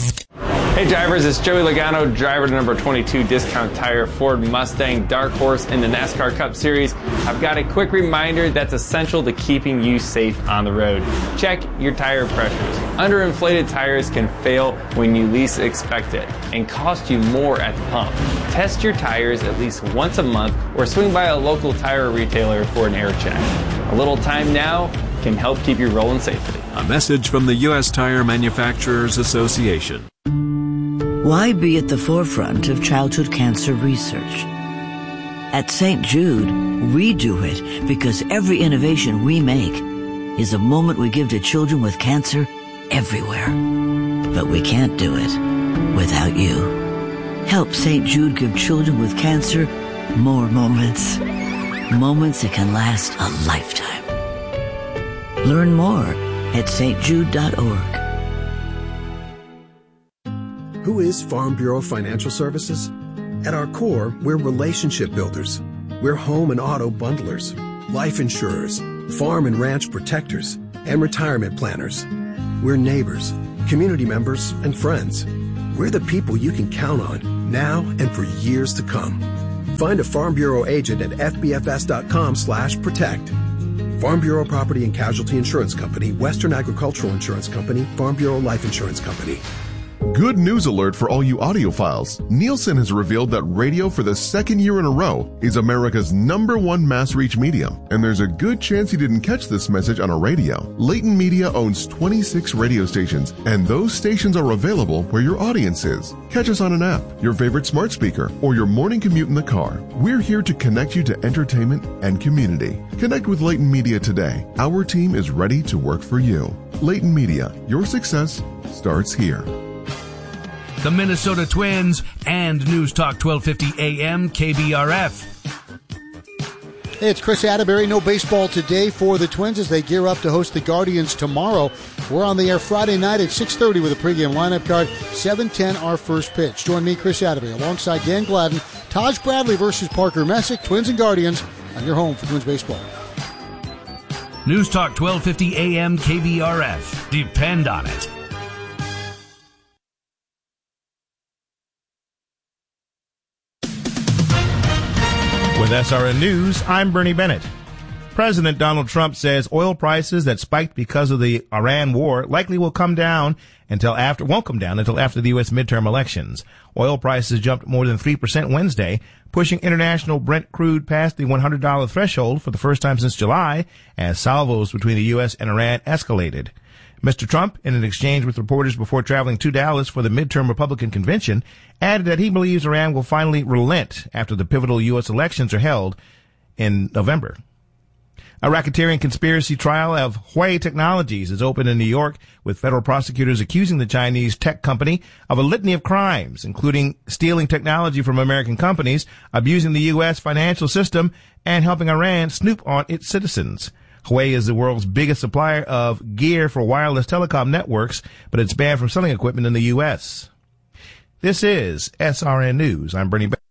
Hey drivers, it's Joey Logano, driver to number twenty-two Discount Tire Ford Mustang Dark Horse in the NASCAR Cup Series. I've got a quick reminder that's essential to keeping you safe on the road. Check your tire pressures. Underinflated tires can fail when you least expect it and cost you more at the pump. Test your tires at least once a month or swing by a local tire retailer for an air check. A little time now can help keep you rolling safely. A message from the U S Tire Manufacturers Association. Why be at the forefront of childhood cancer research? At Saint Jude, we do it because every innovation we make is a moment we give to children with cancer everywhere. But we can't do it without you. Help Saint Jude give children with cancer more moments. Moments that can last a lifetime. Learn more at s t jude dot org. Who is Farm Bureau Financial Services? At our core, we're relationship builders. We're home and auto bundlers, life insurers, farm and ranch protectors, and retirement planners. We're neighbors, community members, and friends. We're the people you can count on now and for years to come. Find a Farm Bureau agent at f b f s dot com slash protect. Farm Bureau Property and Casualty Insurance Company, Western Agricultural Insurance Company, Farm Bureau Life Insurance Company. Good news alert for all you audiophiles. Nielsen has revealed that radio for the second year in a row is America's number one mass reach medium. And there's a good chance you didn't catch this message on a radio. Leighton Media owns twenty-six radio stations, and those stations are available where your audience is. Catch us on an app, your favorite smart speaker, or your morning commute in the car. We're here to connect you to entertainment and community. Connect with Leighton Media today. Our team is ready to work for you. Leighton Media, your success starts here. The Minnesota Twins and News Talk twelve fifty A M K B R F. Hey, it's Chris Atterbury. No baseball today for the Twins as they gear up to host the Guardians tomorrow. We're on the air Friday night at six thirty with a pregame lineup card. seven ten our first pitch. Join me, Chris Atterbury, alongside Dan Gladden. Taj Bradley versus Parker Messick. Twins and Guardians on your home for Twins baseball. News Talk twelve fifty A M K B R F. Depend on it. With S R N News, I'm Bernie Bennett. President Donald Trump says oil prices that spiked because of the Iran war likely will come down until after, won't come down until after the U S midterm elections. Oil prices jumped more than three percent Wednesday, pushing international Brent crude past the one hundred dollars threshold for the first time since July as salvos between the U S and Iran escalated. Mister Trump, in an exchange with reporters before traveling to Dallas for the midterm Republican convention, added that he believes Iran will finally relent after the pivotal U S elections are held in November. A racketeering conspiracy trial of Huawei Technologies is open in New York, with federal prosecutors accusing the Chinese tech company of a litany of crimes, including stealing technology from American companies, abusing the U S financial system, and helping Iran snoop on its citizens. Huawei is the world's biggest supplier of gear for wireless telecom networks, but it's banned from selling equipment in the U S. This is S R N News. I'm Bernie Beck.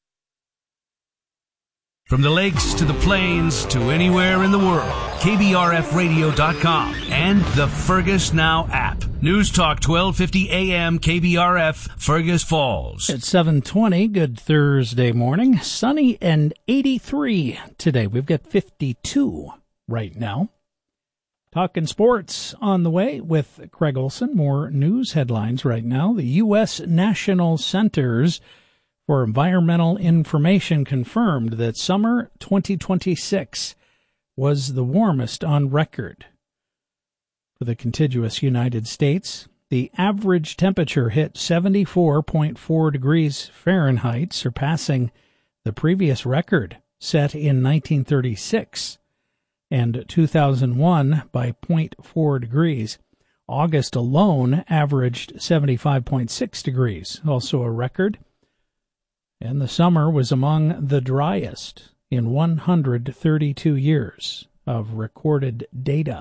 From the lakes to the plains to anywhere in the world, K B R F radio dot com and the Fergus Now app. News Talk twelve fifty A M K B R F, Fergus Falls. It's seven twenty, good Thursday morning. Sunny and eighty-three today. We've got fifty-two right now. Talking sports on the way with Craig Olson. More news headlines right now. The U S National Centers for Environmental Information confirmed that summer twenty twenty-six was the warmest on record. For the contiguous United States, the average temperature hit seventy-four point four degrees Fahrenheit, surpassing the previous record set in nineteen thirty-six and two thousand one by zero point four degrees. August alone averaged seventy-five point six degrees, also a record. And the summer was among the driest in one hundred thirty-two years of recorded data.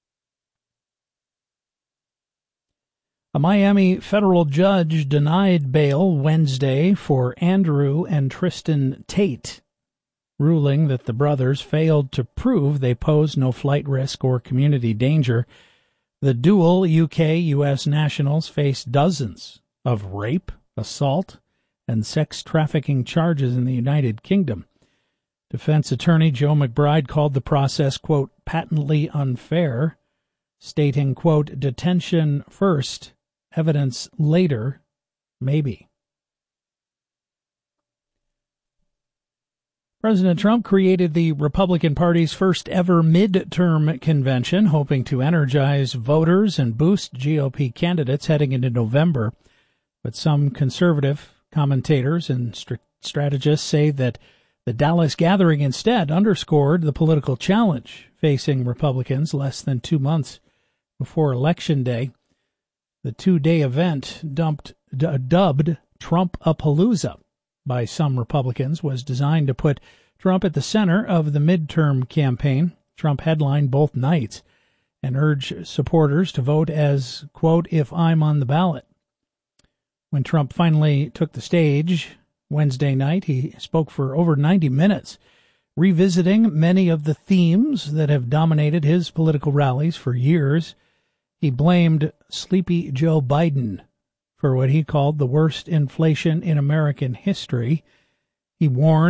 A Miami federal judge denied bail Wednesday for Andrew and Tristan Tate, ruling that the brothers failed to prove they posed no flight risk or community danger. The dual U K U S nationals face dozens of rape, assault, and sex trafficking charges in the United Kingdom. Defense attorney Joe McBride called the process, quote, patently unfair, stating, quote, detention first, evidence later, maybe. President Trump created the Republican Party's first ever midterm convention, hoping to energize voters and boost G O P candidates heading into November. But some conservative commentators and st- strategists say that the Dallas gathering instead underscored the political challenge facing Republicans less than two months before Election Day. The two-day event, dumped, d- dubbed Trump-a-palooza by some Republicans, was designed to put Trump at the center of the midterm campaign. Trump headlined both nights and urged supporters to vote as, quote, if I'm on the ballot. When Trump finally took the stage Wednesday night, he spoke for over ninety minutes, revisiting many of the themes that have dominated his political rallies for years. He blamed Sleepy Joe Biden for what he called the worst inflation in American history. He warned